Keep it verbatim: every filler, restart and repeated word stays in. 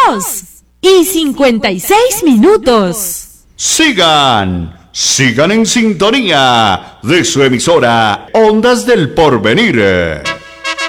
dos y cincuenta y seis minutos. Sigan, sigan en sintonía de su emisora Ondas del Porvenir.